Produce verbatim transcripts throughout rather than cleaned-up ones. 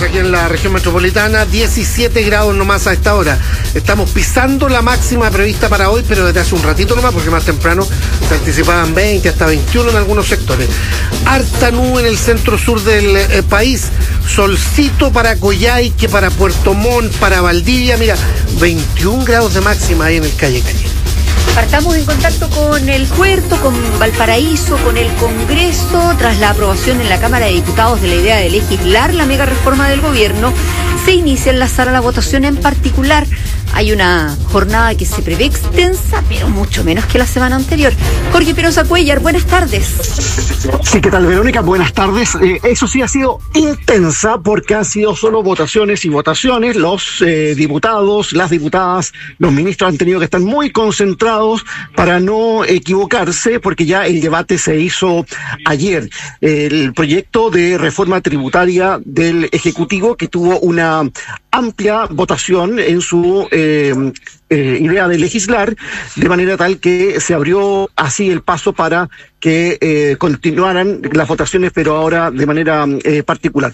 aquí en la región metropolitana, diecisiete grados nomás a esta hora. Estamos pisando la máxima prevista para hoy, pero desde hace un ratito nomás, porque más temprano se anticipaban veinte hasta veintiuno en algunos sectores. Harta nube en el centro sur del eh, país, solcito para Coyhaique, para Puerto Montt, para Valdivia, mira, veintiún grados de máxima ahí en el Calle Cañé. Partamos en contacto con el puerto, con Valparaíso, con el Congreso. Tras la aprobación en la Cámara de Diputados de la idea de legislar la mega reforma del gobierno, se inicia en la sala la votación. En particular, hay una jornada que se prevé extensa, pero mucho menos que la semana anterior. Jorge Perosa Cuéllar, buenas tardes. Sí, ¿qué tal, Verónica? Buenas tardes. Eh, eso sí ha sido intensa porque han sido solo votaciones y votaciones. Los eh, diputados, las diputadas, los ministros han tenido que estar muy concentrados para no equivocarse, porque ya el debate se hizo ayer. El proyecto de reforma tributaria del Ejecutivo, que tuvo una amplia votación en su eh, eh, idea de legislar, de manera tal que se abrió así el paso para que eh, continuaran las votaciones, pero ahora de manera eh, particular.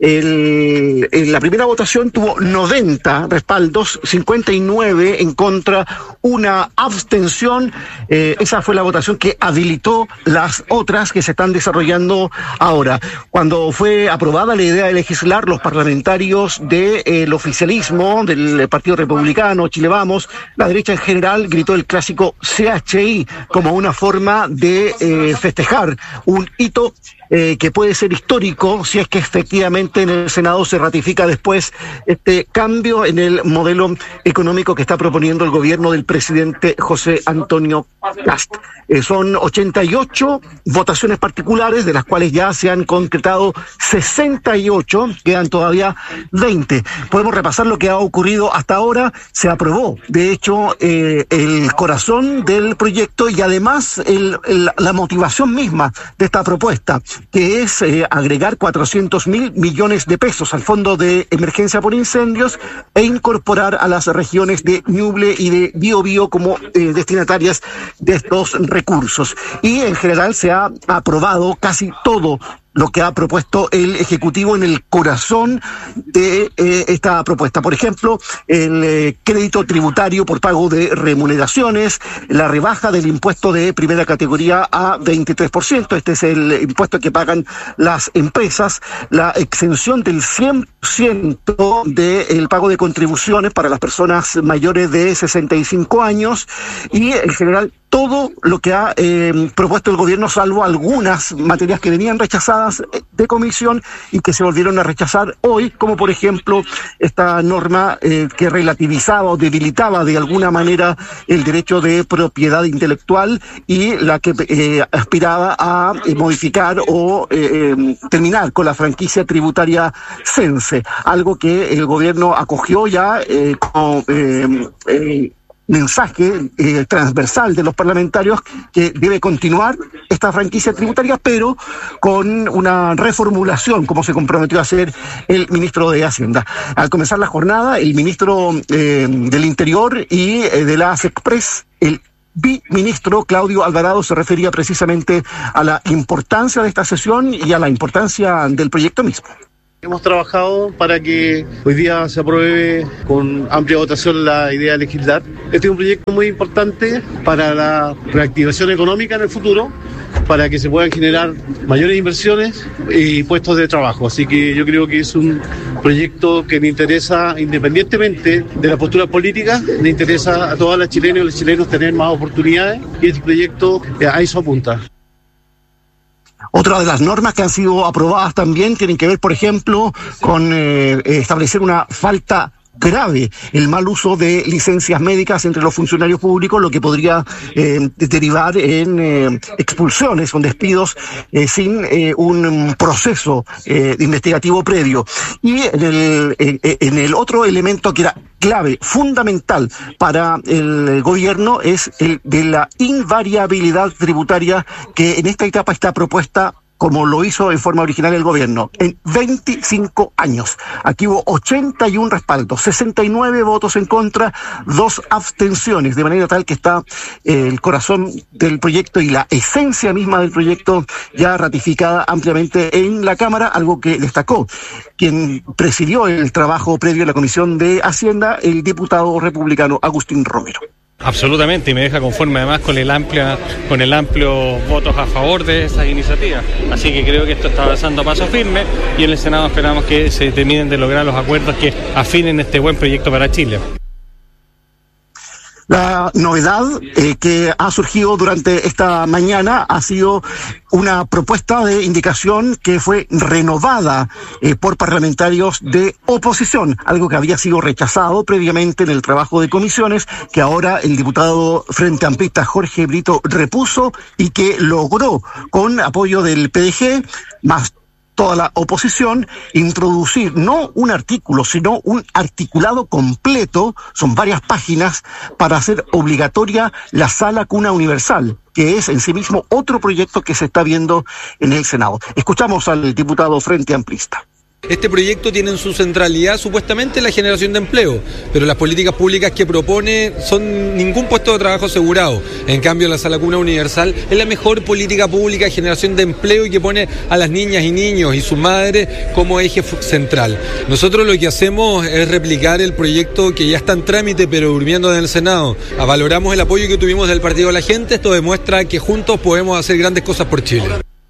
El, el, la primera votación tuvo noventa respaldos, cincuenta y nueve en contra, una abstención. Eh, esa fue la votación que habilitó las otras que se están desarrollando ahora. Cuando fue aprobada la idea de legislar, los parlamentarios del de, eh, oficialismo, del Partido Republicano, Chile Vamos, la derecha en general, gritó el clásico C H I como una forma de eh, festejar un hito Eh, que puede ser histórico si es que efectivamente en el Senado se ratifica después este cambio en el modelo económico que está proponiendo el gobierno del presidente José Antonio Kast. Eh, son ochenta y ocho votaciones particulares, de las cuales ya se han concretado sesenta y ocho, quedan todavía veinte. Podemos repasar lo que ha ocurrido hasta ahora. Se aprobó, de hecho, eh, el corazón del proyecto y además el, el, la motivación misma de esta propuesta, que es eh, agregar cuatrocientos mil millones de pesos al Fondo de Emergencia por Incendios e incorporar a las regiones de Ñuble y de Biobío como eh, destinatarias de estos recursos. Y en general se ha aprobado casi todo lo que ha propuesto el Ejecutivo en el corazón de eh, esta propuesta. Por ejemplo, el eh, crédito tributario por pago de remuneraciones, la rebaja del impuesto de primera categoría a veintitrés por ciento, este es el impuesto que pagan las empresas, la exención del cien por ciento del pago de contribuciones para las personas mayores de sesenta y cinco años y en general todo lo que ha eh, propuesto el gobierno, salvo algunas materias que venían rechazadas de comisión y que se volvieron a rechazar hoy, como por ejemplo esta norma eh, que relativizaba o debilitaba de alguna manera el derecho de propiedad intelectual y la que eh, aspiraba a eh, modificar o eh, eh, terminar con la franquicia tributaria Cense, algo que el gobierno acogió ya eh, como eh, eh, mensaje eh, transversal de los parlamentarios que debe continuar esta franquicia tributaria, pero con una reformulación, como se comprometió a hacer el ministro de Hacienda. Al comenzar la jornada, el ministro eh, del Interior y eh, de la SECPRES, el viceministro Claudio Alvarado, se refería precisamente a la importancia de esta sesión y a la importancia del proyecto mismo. Hemos trabajado para que hoy día se apruebe con amplia votación la idea de legislar. Este es un proyecto muy importante para la reactivación económica en el futuro, para que se puedan generar mayores inversiones y puestos de trabajo. Así que yo creo que es un proyecto que le interesa, independientemente de la postura política, le interesa a todas las chilenas y los chilenos tener más oportunidades y este proyecto a eso apunta. Otra de las normas que han sido aprobadas también tienen que ver, por ejemplo, con eh, establecer una falta grave, el mal uso de licencias médicas entre los funcionarios públicos, lo que podría eh, derivar en eh, expulsiones o despidos eh, sin eh, un proceso eh, investigativo previo. Y en el, eh, en el otro elemento que era clave, fundamental para el gobierno, es el de la invariabilidad tributaria, que en esta etapa está propuesta como lo hizo en forma original el gobierno, en veinticinco años. Aquí hubo ochenta y uno respaldos, sesenta y nueve votos en contra, dos abstenciones, de manera tal que está eh, el corazón del proyecto y la esencia misma del proyecto ya ratificada ampliamente en la Cámara, algo que destacó quien presidió el trabajo previo a la Comisión de Hacienda, el diputado republicano Agustín Romero. Absolutamente, y me deja conforme además con el amplia, con el amplio votos a favor de esas iniciativas. Así que creo que esto está avanzando a paso firme y en el Senado esperamos que se terminen de lograr los acuerdos que afinen este buen proyecto para Chile. La novedad eh, que ha surgido durante esta mañana ha sido una propuesta de indicación que fue renovada eh, por parlamentarios de oposición, algo que había sido rechazado previamente en el trabajo de comisiones, que ahora el diputado Frente Amplista Jorge Brito repuso y que logró, con apoyo del P D G, más toda la oposición, introducir no un artículo, sino un articulado completo, son varias páginas, para hacer obligatoria la sala cuna universal, que es en sí mismo otro proyecto que se está viendo en el Senado. Escuchamos al diputado Frente Amplista. Este proyecto tiene en su centralidad supuestamente la generación de empleo, pero las políticas públicas que propone son ningún puesto de trabajo asegurado. En cambio, la Sala Cuna Universal es la mejor política pública de generación de empleo y que pone a las niñas y niños y sus madres como eje central. Nosotros lo que hacemos es replicar el proyecto que ya está en trámite pero durmiendo en el Senado. Valoramos el apoyo que tuvimos del Partido de la Gente. Esto demuestra que juntos podemos hacer grandes cosas por Chile.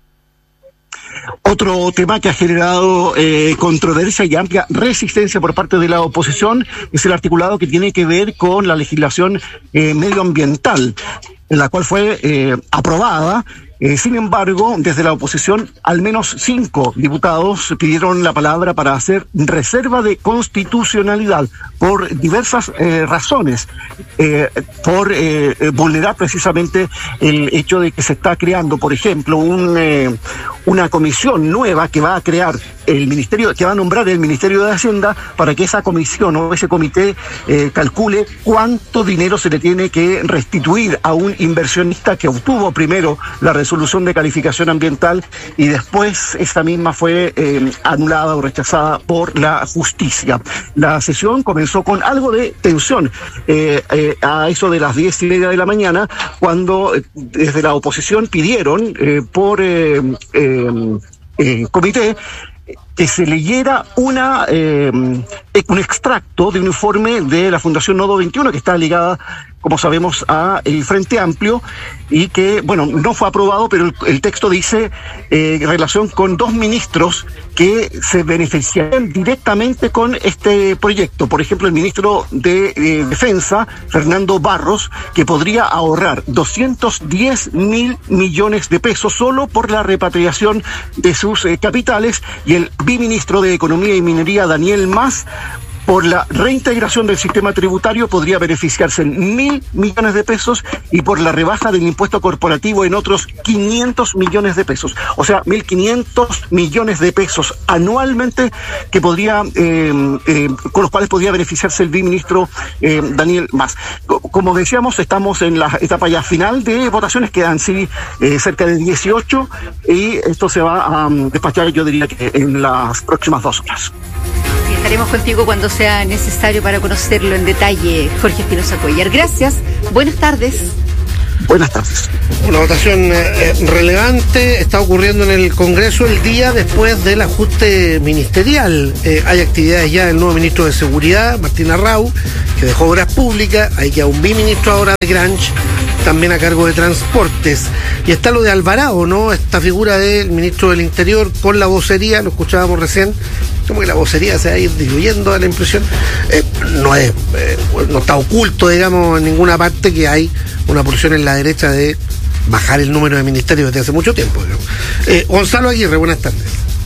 Otro tema que ha generado eh, controversia y amplia resistencia por parte de la oposición es el articulado que tiene que ver con la legislación eh, medioambiental, en la cual fue eh, aprobada. Eh, sin embargo, desde la oposición, al menos cinco diputados pidieron la palabra para hacer reserva de constitucionalidad por diversas eh, razones, eh, por eh, vulnerar precisamente el hecho de que se está creando, por ejemplo, un, eh, una comisión nueva que va a crear el ministerio, que va a nombrar el Ministerio de Hacienda, para que esa comisión o ese comité eh, calcule cuánto dinero se le tiene que restituir a un inversionista que obtuvo primero la resolución solución de calificación ambiental y después esta misma fue eh, anulada o rechazada por la justicia. La sesión comenzó con algo de tensión eh, eh, a eso de las diez y media de la mañana, cuando eh, desde la oposición pidieron eh, por eh, eh, eh, comité que se leyera una eh, un extracto de un informe de la Fundación Nodo veintiuno, que está ligada, como sabemos, a el Frente Amplio, y que, bueno, no fue aprobado, pero el, el texto dice eh, en relación con dos ministros que se beneficiarían directamente con este proyecto. Por ejemplo, el ministro de eh, Defensa, Fernando Barros, que podría ahorrar doscientos diez mil millones de pesos solo por la repatriación de sus eh, capitales, y el viceministro de Economía y Minería, Daniel Mas, por la reintegración del sistema tributario podría beneficiarse en mil millones de pesos, y por la rebaja del impuesto corporativo en otros quinientos millones de pesos. O sea, mil quinientos millones de pesos anualmente que podría, eh, eh, con los cuales podría beneficiarse el viceministro eh, Daniel Mas. Como decíamos, estamos en la etapa ya final de votaciones, quedan sí eh, cerca de dieciocho, y esto se va a um, despachar, yo diría que en las próximas dos horas. Estaremos contigo cuando sea necesario para conocerlo en detalle, Jorge Espinosa Cuellar. Gracias, buenas tardes. Buenas tardes. Una votación eh, relevante está ocurriendo en el Congreso el día después del ajuste ministerial. Eh, hay actividades ya del nuevo ministro de Seguridad, Martín Arrau, que dejó Obras Públicas. Hay ya un biministro ahora de Granch, también a cargo de Transportes. Y está lo de Alvarado, ¿no? Esta figura del ministro del Interior con la vocería, lo escuchábamos recién, como que la vocería se va a ir diluyendo, a la impresión. Eh, no es, eh, no está oculto, digamos, en ninguna parte que hay una pulsión en la derecha de bajar el número de ministerios desde hace mucho tiempo. Eh, Gonzalo Aguirre, buenas tardes.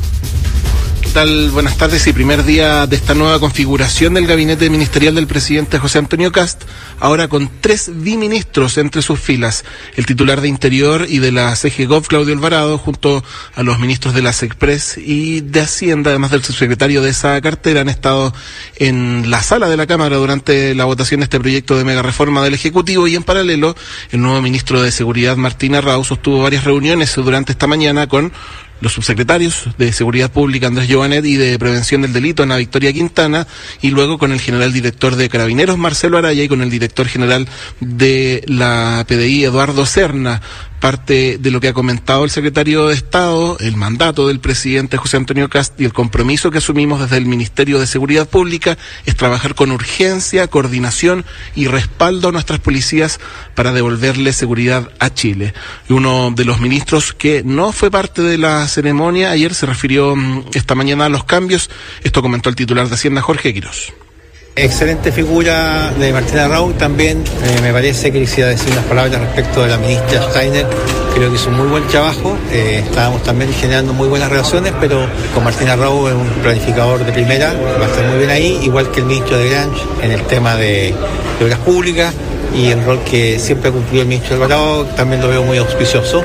¿Qué tal? Buenas tardes y primer día de esta nueva configuración del gabinete ministerial del presidente José Antonio Kast, ahora con tres biministros entre sus filas, el titular de Interior y de la C G Gov, Claudio Alvarado, junto a los ministros de la SECPRES y de Hacienda, además del subsecretario de esa cartera, han estado en la sala de la Cámara durante la votación de este proyecto de mega reforma del Ejecutivo, y en paralelo el nuevo ministro de Seguridad, Martín Arrau, sostuvo varias reuniones durante esta mañana con los subsecretarios de Seguridad Pública Andrés Joanet y de Prevención del Delito Ana Victoria Quintana, y luego con el general director de Carabineros Marcelo Araya y con el director general de la P D I Eduardo Serna. Parte de lo que ha comentado el secretario de Estado, el mandato del presidente José Antonio Kast y el compromiso que asumimos desde el Ministerio de Seguridad Pública es trabajar con urgencia, coordinación y respaldo a nuestras policías para devolverle seguridad a Chile. Y uno de los ministros que no fue parte de la ceremonia ayer se refirió esta mañana a los cambios. Esto comentó el titular de Hacienda, Jorge Quirós. Excelente figura de Martina Raúl. También eh, me parece que quisiera decir unas palabras respecto de la ministra Steiner. Creo que hizo un muy buen trabajo. Eh, estábamos también generando muy buenas relaciones, pero con Martina Raúl es un planificador de primera, va a estar muy bien ahí, igual que el ministro de Grange en el tema de, de obras públicas, y el rol que siempre ha cumplido el ministro Alvarado también lo veo muy auspicioso.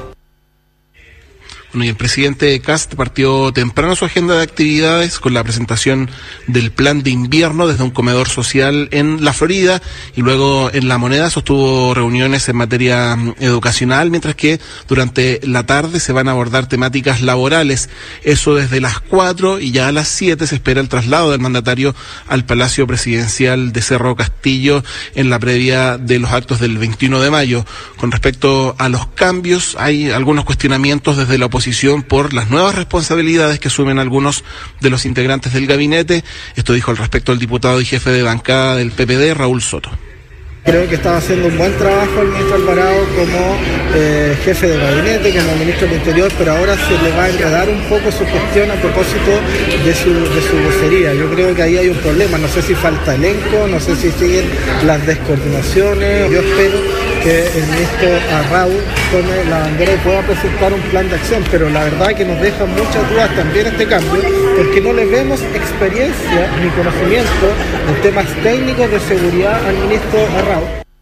Bueno, y el presidente Kast partió temprano su agenda de actividades con la presentación del plan de invierno desde un comedor social en la Florida, y luego en La Moneda sostuvo reuniones en materia educacional, mientras que durante la tarde se van a abordar temáticas laborales. Eso desde las cuatro, y ya a las siete se espera el traslado del mandatario al Palacio Presidencial de Cerro Castillo en la previa de los actos del veintiuno de mayo. Con respecto a los cambios, hay algunos cuestionamientos desde la oposición por las nuevas responsabilidades que asumen algunos de los integrantes del gabinete. Esto dijo al respecto el diputado y jefe de bancada del P P D, Raúl Soto. Creo que estaba haciendo un buen trabajo el ministro Alvarado como eh, jefe de gabinete, como ministro del Interior, pero ahora se le va a enredar un poco su gestión a propósito de su, de su vocería. Yo creo que ahí hay un problema, no sé si falta elenco, no sé si siguen las descoordinaciones. Yo espero que el ministro Arraú tome la bandera y pueda presentar un plan de acción, pero la verdad que nos deja muchas dudas también este cambio, porque no le vemos experiencia ni conocimiento en temas técnicos de seguridad al ministro Arraú.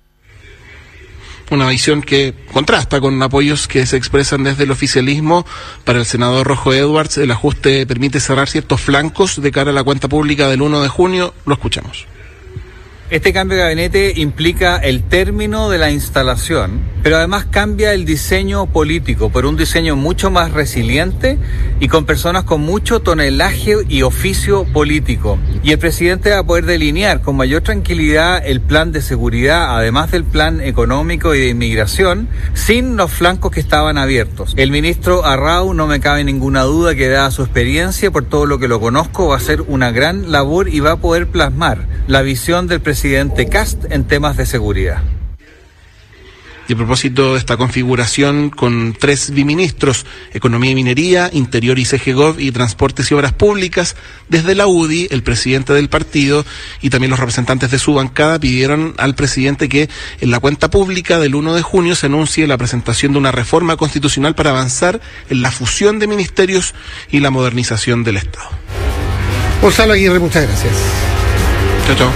Una visión que contrasta con apoyos que se expresan desde el oficialismo. Para el senador Rojo Edwards, el ajuste permite cerrar ciertos flancos de cara a la cuenta pública del uno de junio. Lo escuchamos. Este cambio de gabinete implica el término de la instalación, pero además cambia el diseño político por un diseño mucho más resiliente y con personas con mucho tonelaje y oficio político. Y el presidente va a poder delinear con mayor tranquilidad el plan de seguridad, además del plan económico y de inmigración, sin los flancos que estaban abiertos. El ministro Arrau, no me cabe ninguna duda que dada su experiencia, por todo lo que lo conozco, va a hacer una gran labor y va a poder plasmar la visión del presidente presidente Kast en temas de seguridad. Y a propósito de esta configuración con tres biministros, Economía y Minería, Interior y C G Gov y Transportes y Obras Públicas, desde la U D I, el presidente del partido y también los representantes de su bancada pidieron al presidente que en la cuenta pública del uno de junio se anuncie la presentación de una reforma constitucional para avanzar en la fusión de ministerios y la modernización del Estado. Gonzalo Aguirre, muchas gracias. Chao, chao.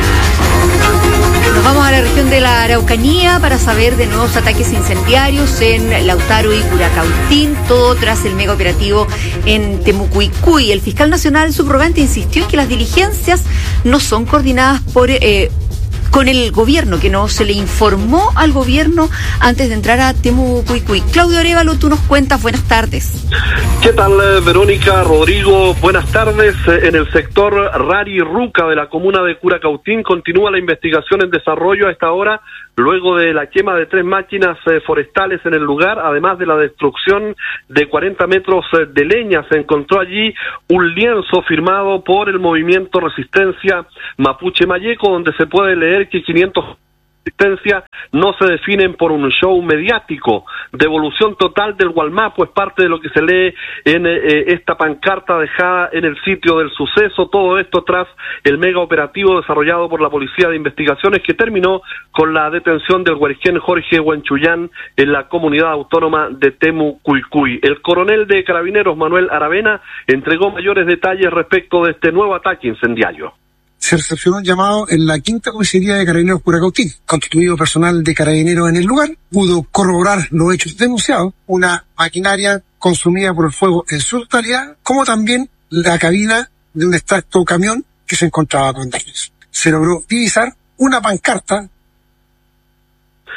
Nos vamos a la región de la Araucanía para saber de nuevos ataques incendiarios en Lautaro y Curacautín, todo tras el mega operativo en Temucuicui. El fiscal nacional subrogante insistió en que las diligencias no son coordinadas por eh, con el gobierno, que no se le informó al gobierno antes de entrar a Temucuicui. Claudio Arévalo, tú nos cuentas, buenas tardes. ¿Qué tal, Verónica, Rodrigo? Buenas tardes. En el sector Rari Ruca de la comuna de Curacautín continúa la investigación en desarrollo a esta hora, luego de la quema de tres máquinas eh, forestales en el lugar, además de la destrucción de cuarenta metros eh, de leña. Se encontró allí un lienzo firmado por el movimiento Resistencia Mapuche Mayeco, donde se puede leer que quinientos resistencia no se definen por un show mediático. Devolución total del Gualmapo es parte de lo que se lee en eh, esta pancarta dejada en el sitio del suceso. Todo esto tras el mega operativo desarrollado por la Policía de Investigaciones, que terminó con la detención del huarjén Jorge Huanchuyán en la comunidad autónoma de Temucuicui. El coronel de Carabineros, Manuel Aravena, entregó mayores detalles respecto de este nuevo ataque incendiario. Se recepcionó un llamado en la quinta comisaría de Carabineros Curacautín. Constituido personal de Carabineros en el lugar, pudo corroborar los hechos denunciados, una maquinaria consumida por el fuego en su totalidad, como también la cabina de un extracto camión que se encontraba con daños. Se logró divisar una pancarta.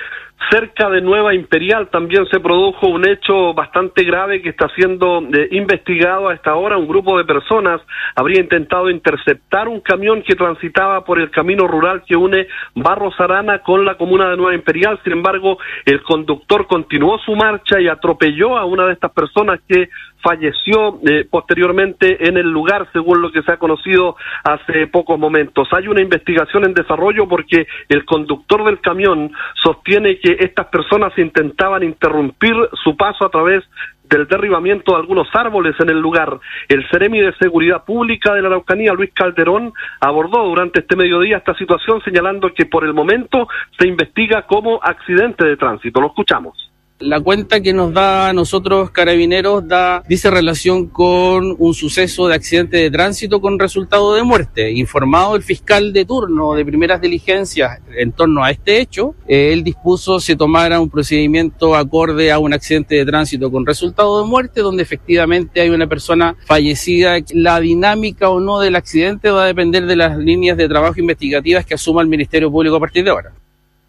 Cerca de Nueva Imperial también se produjo un hecho bastante grave que está siendo eh, investigado a esta hora. Un grupo de personas habría intentado interceptar un camión que transitaba por el camino rural que une Barros Arana con la comuna de Nueva Imperial. Sin embargo, el conductor continuó su marcha y atropelló a una de estas personas que falleció eh, posteriormente en el lugar, según lo que se ha conocido hace pocos momentos. Hay una investigación en desarrollo porque el conductor del camión sostiene que estas personas intentaban interrumpir su paso a través del derribamiento de algunos árboles en el lugar. El Seremi de Seguridad Pública de la Araucanía, Luis Calderón, abordó durante este mediodía esta situación, señalando que por el momento se investiga como accidente de tránsito. Lo escuchamos. La cuenta que nos da a nosotros Carabineros da, dice relación con un suceso de accidente de tránsito con resultado de muerte. Informado el fiscal de turno de primeras diligencias en torno a este hecho, eh, él dispuso se tomara un procedimiento acorde a un accidente de tránsito con resultado de muerte, donde efectivamente hay una persona fallecida. La dinámica o no del accidente va a depender de las líneas de trabajo investigativas que asuma el Ministerio Público a partir de ahora.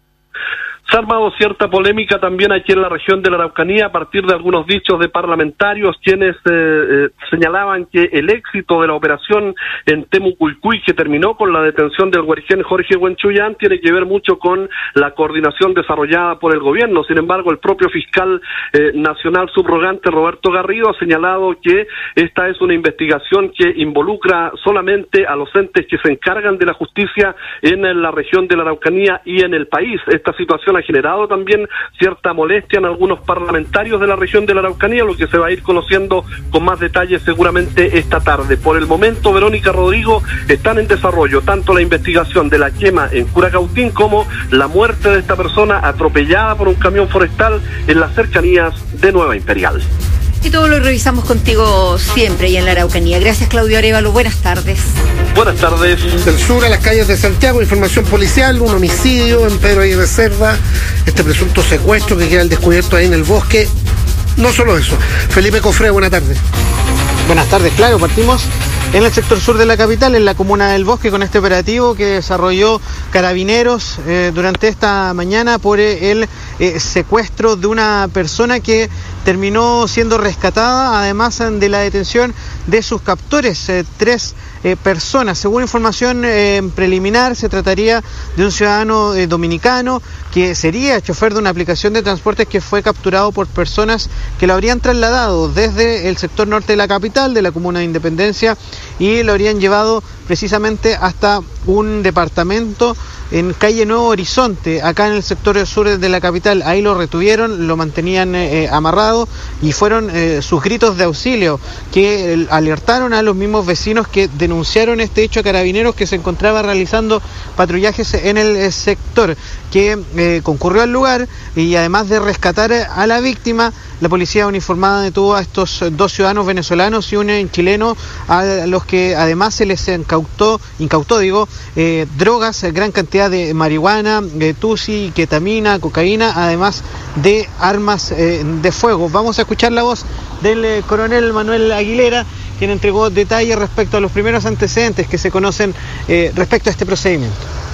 Se ha armado cierta polémica también aquí en la región de la Araucanía a partir de algunos dichos de parlamentarios quienes eh, eh, señalaban que el éxito de la operación en Temucuicui, que terminó con la detención del huarjén Jorge Huenchuyán, tiene que ver mucho con la coordinación desarrollada por el gobierno. Sin embargo, el propio fiscal eh, nacional subrogante Roberto Garrido ha señalado que esta es una investigación que involucra solamente a los entes que se encargan de la justicia en la región de la Araucanía y en el país. Esta situación ha generado también cierta molestia en algunos parlamentarios de la región de la Araucanía, lo que se va a ir conociendo con más detalles seguramente esta tarde. Por el momento, Verónica, Rodrigo, están en desarrollo tanto la investigación de la quema en Curacautín como la muerte de esta persona atropellada por un camión forestal en las cercanías de Nueva Imperial. Y todo lo revisamos contigo siempre y en la Araucanía. Gracias, Claudio Arévalo. Buenas tardes. Buenas tardes. Del sur a las calles de Santiago, información policial, un homicidio en Pedro Aguirre Cerda, este presunto secuestro que queda al descubierto ahí en el bosque. No solo eso. Felipe Cofré, buenas tardes. Buenas tardes, claro, partimos en el sector sur de la capital, en la comuna del Bosque, con este operativo que desarrolló Carabineros eh, durante esta mañana por el eh, secuestro de una persona que terminó siendo rescatada, además de la detención de sus captores, eh, tres eh, personas. Según información eh, preliminar, se trataría de un ciudadano eh, dominicano que sería chofer de una aplicación de transportes que fue capturado por personas que lo habrían trasladado desde el sector norte de la capital, de la comuna de Independencia, y lo habrían llevado precisamente hasta un departamento en calle Nuevo Horizonte, acá en el sector sur de la capital. Ahí lo retuvieron, lo mantenían eh, amarrado, y fueron eh, sus gritos de auxilio que eh, alertaron a los mismos vecinos que denunciaron este hecho a Carabineros, que se encontraba realizando patrullajes en el eh, sector, que eh, concurrió al lugar, y además de rescatar a la víctima, la policía uniformada detuvo a estos dos ciudadanos venezolanos y un chileno, a los que además se les incautó, incautó digo, eh, drogas, gran cantidad de marihuana, eh, tusi, ketamina, cocaína, además de armas eh, de fuego. Vamos a escuchar la voz del eh, coronel Manuel Aguilera, quien entregó detalles respecto a los primeros antecedentes que se conocen eh, respecto a este procedimiento.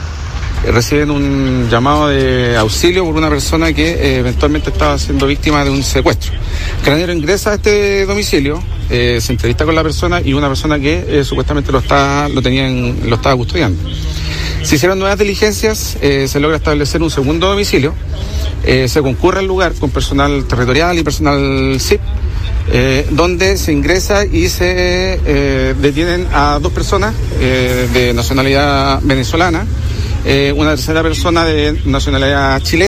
Reciben un llamado de auxilio por una persona que eh, eventualmente estaba siendo víctima de un secuestro. Carabineros ingresa a este domicilio, eh, se entrevista con la persona y una persona que eh, supuestamente lo está, lo tenían, lo estaba custodiando. Se hicieron nuevas diligencias, eh, se logra establecer un segundo domicilio, eh, se concurre al lugar con personal territorial y personal S I P, eh, donde se ingresa y se eh, detienen a dos personas eh, de nacionalidad venezolana, Eh, una tercera persona de nacionalidad chilena.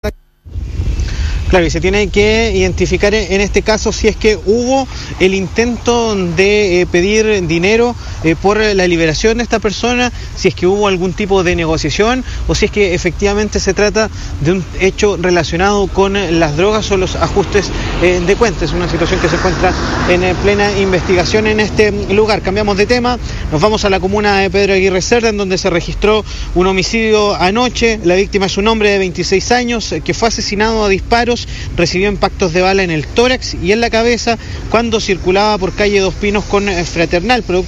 Claro, y se tiene que identificar en este caso si es que hubo el intento de eh, pedir dinero eh, por la liberación de esta persona, si es que hubo algún tipo de negociación o si es que efectivamente se trata de un hecho relacionado con las drogas o los ajustes eh, de cuentas. Una situación que se encuentra en eh, plena investigación en este lugar. Cambiamos de tema, nos vamos a la comuna de Pedro Aguirre Cerda, en donde se registró un homicidio anoche. La víctima es un hombre de veintiséis años eh, que fue asesinado a disparos. Recibió impactos de bala en el tórax y en la cabeza cuando circulaba por calle Dos Pinos con Fraternal, producto de los impactos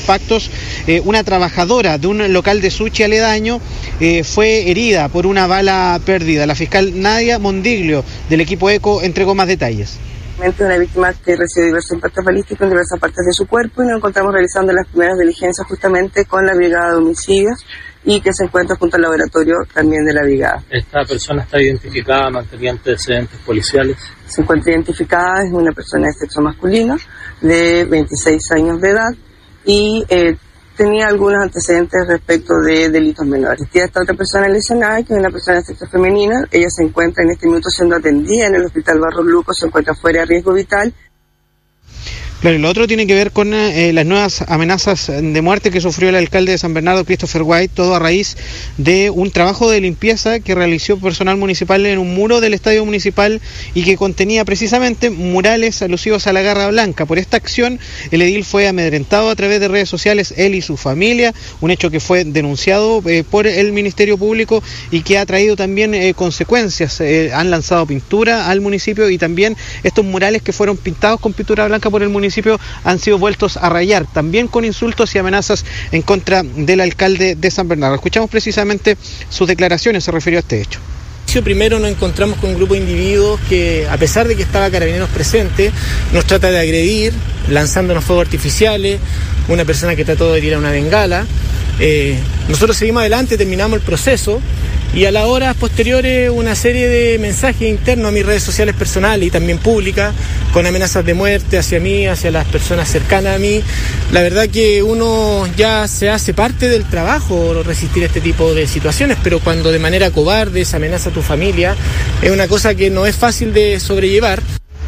impactos. Eh, una trabajadora de un local de sushi aledaño eh, fue herida por una bala perdida. La fiscal Nadia Mondiglio del equipo ECO entregó más detalles. Una víctima que recibió diversos impactos balísticos en diversas partes de su cuerpo y nos encontramos realizando las primeras diligencias justamente con la brigada de homicidios y que se encuentra junto al laboratorio también de la brigada. ¿Esta persona está identificada, mantenía antecedentes policiales? Se encuentra identificada, es una persona de sexo masculino de veintiséis años de edad y eh, tenía algunos antecedentes respecto de delitos menores. Tiene esta otra persona lesionada, que es una persona de sexo femenina. Ella se encuentra en este minuto siendo atendida en el Hospital Barros Luco, se encuentra fuera de riesgo vital. Claro, y lo otro tiene que ver con eh, las nuevas amenazas de muerte que sufrió el alcalde de San Bernardo, Christopher White, todo a raíz de un trabajo de limpieza que realizó personal municipal en un muro del estadio municipal y que contenía precisamente murales alusivos a la Garra Blanca. Por esta acción, el edil fue amedrentado a través de redes sociales, él y su familia, un hecho que fue denunciado eh, por el Ministerio Público y que ha traído también eh, consecuencias. Eh, han lanzado pintura al municipio y también estos murales que fueron pintados con pintura blanca por el municipio han sido vueltos a rayar, también con insultos y amenazas en contra del alcalde de San Bernardo. Escuchamos precisamente sus declaraciones, se refirió a este hecho. Primero nos encontramos con un grupo de individuos que, a pesar de que estaba Carabineros presente, nos trata de agredir, lanzándonos fuegos artificiales, una persona que trató de tirar una bengala. Eh, nosotros seguimos adelante, terminamos el proceso y a las horas posteriores una serie de mensajes internos a mis redes sociales personales y también públicas con amenazas de muerte hacia mí, hacia las personas cercanas a mí. La verdad que uno ya se hace parte del trabajo resistir este tipo de situaciones, pero cuando de manera cobarde se amenaza a tu familia es una cosa que no es fácil de sobrellevar.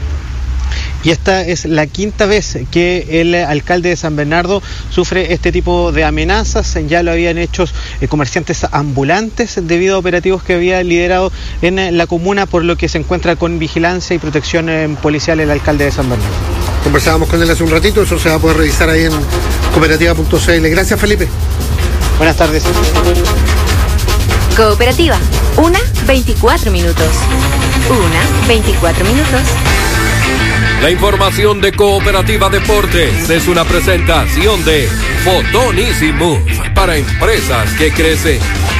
Y esta es la quinta vez que el alcalde de San Bernardo sufre este tipo de amenazas. Ya lo habían hecho eh, comerciantes ambulantes debido a operativos que había liderado en eh, la comuna, por lo que se encuentra con vigilancia y protección eh, policial el alcalde de San Bernardo. Conversábamos con él hace un ratito, eso se va a poder revisar ahí en cooperativa punto c l. Gracias, Felipe. Buenas tardes. Cooperativa, una veinticuatro minutos. Una veinticuatro minutos. La información de Cooperativa Deportes es una presentación de Fotonísimo para empresas que crecen.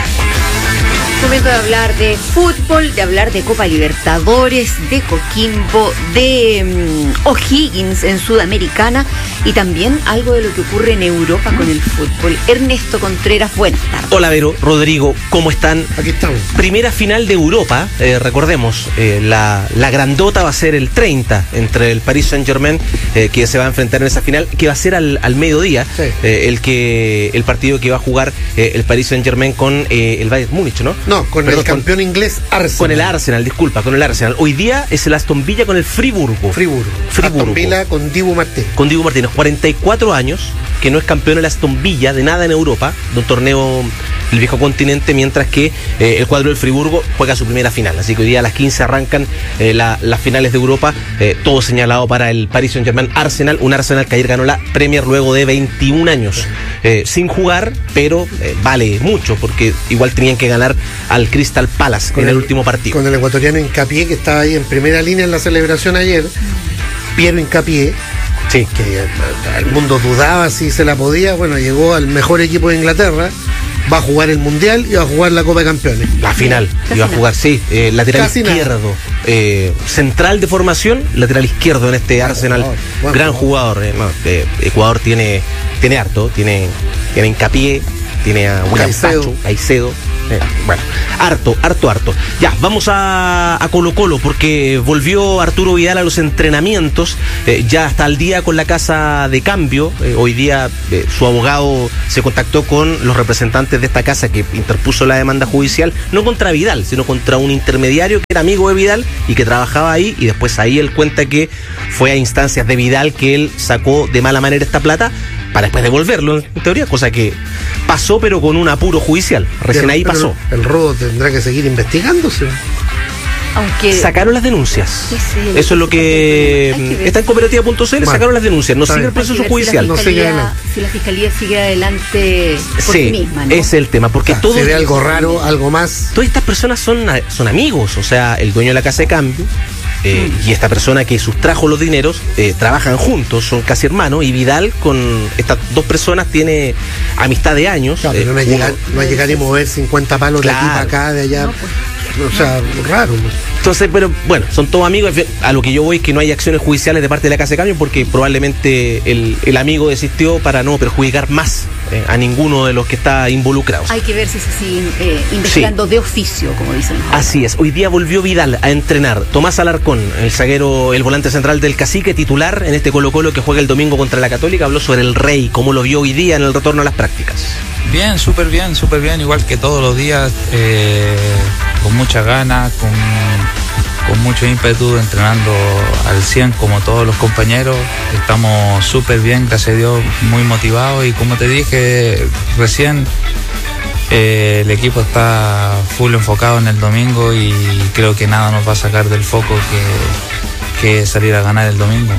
Momento de hablar de fútbol, de hablar de Copa Libertadores, de Coquimbo, de um, O'Higgins en Sudamericana y también algo de lo que ocurre en Europa con el fútbol. Ernesto Contreras, buenas tardes. Hola Vero, Rodrigo, ¿cómo están? Aquí estamos. Primera final de Europa, eh, recordemos, eh, la, la grandota va a ser el treinta entre el Paris Saint-Germain, eh, que se va a enfrentar en esa final, que va a ser al, al mediodía, sí. eh, el, que, el partido que va a jugar eh, el Paris Saint-Germain con eh, el Bayern Múnich, ¿no? No, con Perdón, el campeón con, inglés Arsenal. Con el Arsenal, disculpa, con el Arsenal. Hoy día es el Aston Villa con el Friburgo. Friburgo. Friburgo. Aston Villa con Dibu Martínez. Con Dibu Martínez, cuarenta y cuatro años, que no es campeón el Aston Villa de nada en Europa, de un torneo del viejo continente, mientras que eh, el cuadro del Friburgo juega su primera final. Así que hoy día a las quince arrancan eh, la, las finales de Europa, eh, todo señalado para el Paris Saint-Germain Arsenal, un Arsenal que ayer ganó la Premier luego de veintiún años, eh, sin jugar, pero eh, vale mucho, porque igual tenían que ganar al Crystal Palace con en el, el último partido. Con el ecuatoriano Hincapié, que estaba ahí en primera línea en la celebración ayer, Piero Hincapié, sí. que el mundo dudaba si se la podía, bueno, llegó al mejor equipo de Inglaterra, va a jugar el Mundial y va a jugar la Copa de Campeones. La final, la iba final. a jugar, sí, eh, lateral Casi izquierdo, eh, central de formación, lateral izquierdo en este Arsenal, jugador, bueno, gran jugador. Eh, no, eh, Ecuador tiene, tiene harto, tiene, tiene Hincapié, tiene a William Pacho, Caicedo. Eh, bueno, harto, harto, harto. Ya, vamos a, a Colo Colo, porque volvió Arturo Vidal a los entrenamientos, eh, ya está al día con la casa de cambio. Eh, hoy día eh, su abogado se contactó con los representantes de esta casa que interpuso la demanda judicial, no contra Vidal, sino contra un intermediario que era amigo de Vidal y que trabajaba ahí, y después ahí él cuenta que fue a instancias de Vidal que él sacó de mala manera esta plata para después devolverlo, en teoría, cosa que pasó pero con un apuro judicial. Recién pero, ahí pasó. El robo tendrá que seguir investigándose. Aunque sacaron las denuncias. Sí, sí, eso es lo que, que está en cooperativa punto c l, sacaron las denuncias, no sigue el proceso judicial. Si la, fiscalía, no si la fiscalía sigue adelante por sí, sí misma, ¿no? Ese es el tema, porque ah, todo se ve algo raro, algo más. Todas estas personas son, son amigos, o sea, el dueño de la casa de cambio eh, mm. y esta persona que sustrajo los dineros eh, trabajan juntos, son casi hermanos, y Vidal con estas dos personas tiene amistad de años. Claro, eh, pero no, uno, llegar, no hay llegar y mover cincuenta palos claro, de aquí para acá, de allá. No, pues. O sea, raro. Entonces, pero bueno, son todos amigos. A lo que yo voy es que no hay acciones judiciales de parte de la Casa de Cambio porque probablemente el, el amigo desistió para no perjudicar más eh, a ninguno de los que está involucrados. Hay que ver si se sigue eh, investigando sí. de oficio, como dicen. Así es. Hoy día volvió Vidal a entrenar. Tomás Alarcón, el zaguero, el volante central del Cacique, titular en este Colo-Colo que juega el domingo contra la Católica, habló sobre el Rey, cómo lo vio hoy día en el retorno a las prácticas. Bien, súper bien, súper bien, igual que todos los días, eh, con mucha ganas, con, con mucho ímpetu, entrenando al cien como todos los compañeros. Estamos súper bien, gracias a Dios, muy motivados y como te dije recién, eh, el equipo está full enfocado en el domingo y creo que nada nos va a sacar del foco que, que salir a ganar el domingo.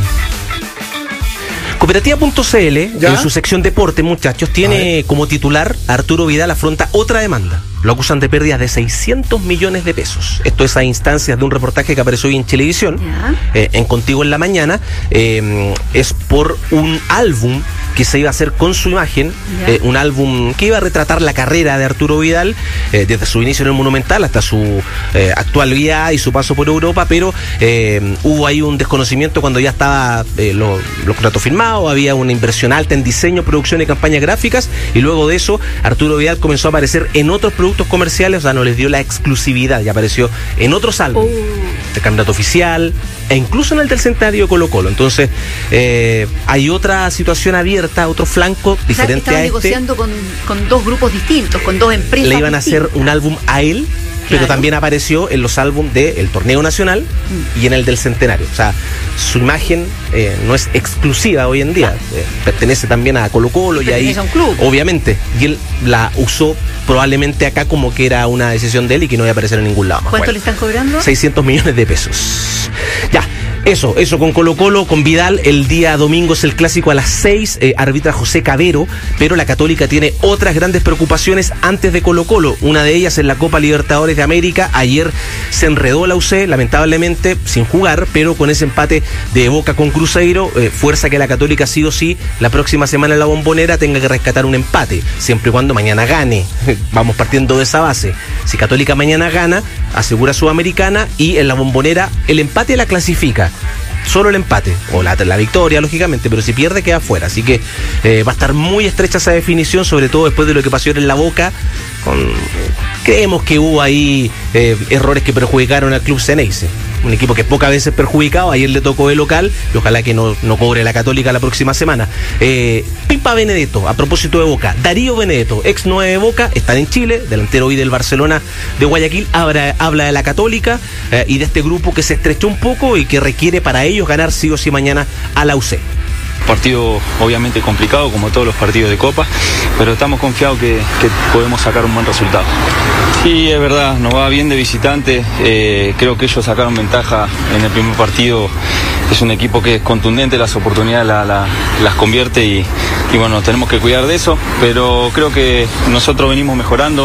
Cooperativa punto c l, en su sección deporte, muchachos, tiene como titular a Arturo Vidal, afronta otra demanda. Lo acusan de pérdidas de seiscientos millones de pesos. Esto es a instancias de un reportaje que apareció hoy en Chilevisión, eh, en Contigo en la Mañana. Eh, es por un álbum que se iba a hacer con su imagen, eh, un álbum que iba a retratar la carrera de Arturo Vidal, eh, desde su inicio en el Monumental hasta su eh, actualidad y su paso por Europa, pero eh, hubo ahí un desconocimiento cuando ya estaba eh, lo, los contratos firmados, había una inversión alta en diseño, producción y campañas gráficas, y luego de eso Arturo Vidal comenzó a aparecer en otros productos comerciales, o sea, no les dio la exclusividad y apareció en otros álbumes oh. de candidato oficial e incluso en el del centenario de Colo-Colo. Entonces eh, hay otra situación abierta, otro flanco diferente o sea, a este. negociando con, con dos grupos distintos, con dos empresas le iban distintas. a hacer un álbum a él, pero claro. también apareció en los álbumes del Torneo Nacional mm. y en el del Centenario. O sea, su imagen eh, no es exclusiva hoy en día, claro. eh, pertenece también a Colo-Colo y, y ahí, a un club. Obviamente, y él la usó probablemente acá como que era una decisión de él y que no iba a aparecer en ningún lado. ¿Cuánto bueno, le están cobrando? seiscientos millones de pesos. Ya. Eso, eso con Colo-Colo, con Vidal. El día domingo es el clásico a las seis, eh, arbitra José Cabero, pero la Católica tiene otras grandes preocupaciones antes de Colo-Colo. Una de ellas en la Copa Libertadores de América. Ayer se enredó la U C, lamentablemente, sin jugar, pero con ese empate de Boca con Cruzeiro, eh, fuerza que la Católica sí o sí, la próxima semana en la Bombonera tenga que rescatar un empate, siempre y cuando mañana gane. Vamos partiendo de esa base. Si Católica mañana gana, asegura Sudamericana y en la Bombonera el empate la clasifica. Solo el empate, o la, la victoria, lógicamente, pero si pierde queda fuera. Así que eh, va a estar muy estrecha esa definición, sobre todo después de lo que pasó en la Boca. Con, creemos que hubo ahí eh, errores que perjudicaron al club Ceneice, un equipo que pocas veces perjudicado. Ayer le tocó de local y ojalá que no, no cobre la Católica la próxima semana. eh, Pipa Benedetto, a propósito de Boca, Darío Benedetto, ex nueve de Boca, están en Chile, delantero hoy del Barcelona de Guayaquil, habla, habla de la Católica eh, y de este grupo que se estrechó un poco y que requiere para ellos ganar sí o sí mañana a la U C. Partido obviamente complicado como todos los partidos de Copa, pero estamos confiados que, que podemos sacar un buen resultado. Sí, es verdad, nos va bien de visitante, eh, creo que ellos sacaron ventaja en el primer partido. Es un equipo que es contundente, las oportunidades la, la, las convierte y, y bueno, tenemos que cuidar de eso, pero creo que nosotros venimos mejorando.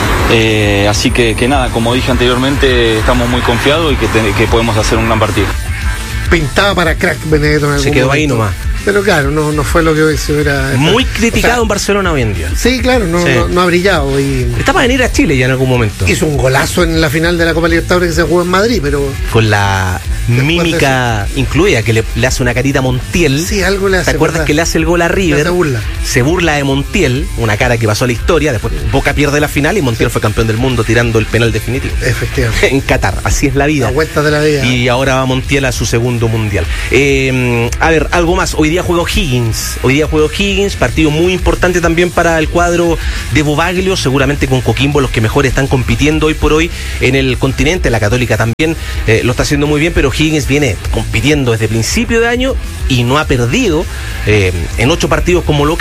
Eh, así que, que nada, como dije anteriormente, estamos muy confiados y que, te, que podemos hacer un gran partido. Pintaba para crack Benedetto en algún Se quedó momento. Ahí nomás. Pero claro, no, no fue lo que se hubiera... Muy criticado, o sea, en Barcelona hoy en día. Sí, claro, no, sí. no, no ha brillado. Y... Está para venir a Chile ya en algún momento. Hizo un golazo en la final de la Copa Libertadores que se jugó en Madrid, pero... Con la mímica incluida, que le, le hace una carita a Montiel. Sí, algo le hace. ¿Te acuerdas, verdad? Que le hace el gol a River? Se burla. Se burla de Montiel, una cara que pasó a la historia. Después Boca pierde la final y Montiel sí. fue campeón del mundo tirando el penal definitivo. Efectivamente. En Qatar, así es la vida. La vuelta de la vida. Y ahora va Montiel a su segundo mundial. Eh, a ver, algo más. Hoy día juega Higgins. Hoy día juega Higgins, partido muy importante también para el cuadro de Bobaglio, seguramente con Coquimbo los que mejor están compitiendo hoy por hoy en el continente. La Católica también eh, lo está haciendo muy bien, pero Higgins viene compitiendo desde principio de año y no ha perdido eh, en ocho partidos como local.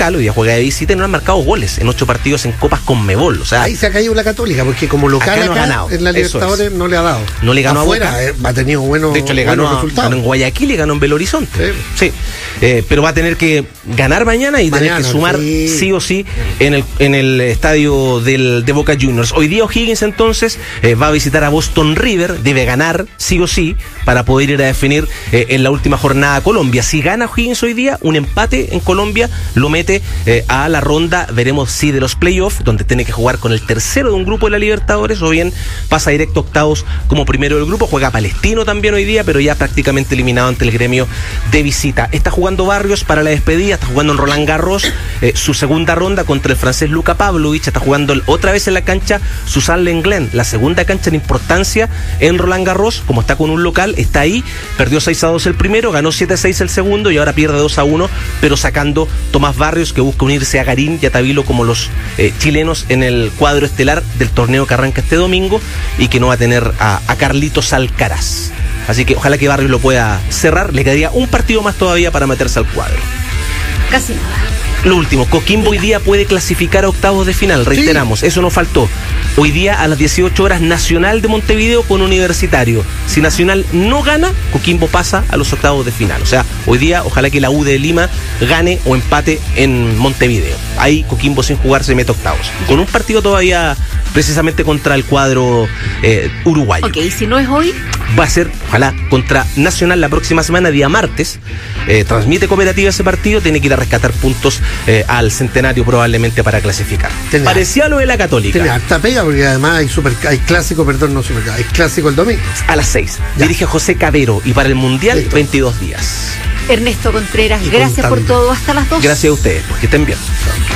local, hoy día juega de visita y no han marcado goles en ocho partidos en Copas Conmebol. O sea, ahí se ha caído la Católica, porque como local acá acá, no ha ganado. en la Libertadores es. no le ha dado. No le ganó afuera, a Boca. Eh, ha tenido buenos, de hecho, le ganó, buenos resultados. ganó en Guayaquil y ganó en Belo Horizonte. Sí. sí. Eh, pero va a tener que ganar mañana y mañana, tener que sumar sí, sí o sí en el, en el estadio del, de Boca Juniors. Hoy día O'Higgins entonces eh, va a visitar a Boston River, debe ganar sí o sí para poder ir a definir eh, en la última jornada a Colombia. Si gana O'Higgins hoy día, un empate en Colombia lo mete eh, a la ronda, veremos si de los playoffs, donde tiene que jugar con el tercero de un grupo de la Libertadores, o bien pasa directo a octavos como primero del grupo. Juega Palestino también hoy día, pero ya prácticamente eliminado ante el Gremio de visita. Está jugando Barrios para la despedida, está jugando en Roland Garros eh, su segunda ronda contra el francés Luka Pavlovich, está jugando otra vez en la cancha Suzanne Lenglen, la segunda cancha en importancia en Roland Garros, como está con un local, está ahí, perdió seis a dos el primero, ganó siete a seis el segundo y ahora pierde dos a uno, pero sacando Tomás Barrios, que busca unirse a Garín y a Tabilo como los eh, chilenos en el cuadro estelar del torneo que arranca este domingo y que no va a tener a, a Carlitos Alcaraz. Así que ojalá que Barrios lo pueda cerrar, le quedaría un partido más todavía para meterse al cuadro. Casi nada. Lo último, Coquimbo hoy día puede clasificar a octavos de final, reiteramos, sí. Eso no faltó. Hoy día a las dieciocho horas Nacional de Montevideo con Universitario. Si Nacional no gana, Coquimbo pasa a los octavos de final. O sea, hoy día ojalá que la U de Lima gane o empate en Montevideo. Ahí Coquimbo sin jugar se mete octavos. Con un partido todavía precisamente contra el cuadro eh, uruguayo. Ok, si no es hoy, va a ser, ojalá, contra Nacional la próxima semana, día martes. Eh, transmite Cooperativa ese partido, tiene que ir a rescatar puntos eh, al Centenario probablemente para clasificar. Tiene Parecía lo de la Católica. Tiene harta pega porque además hay, super, hay clásico, perdón, no super, hay clásico el domingo. A las seis. Ya. Dirige José Cabero y para el Mundial Listo. veintidós días. Ernesto Contreras, gracias por todo. Hasta las dos. Gracias a ustedes, porque estén bien. Chao.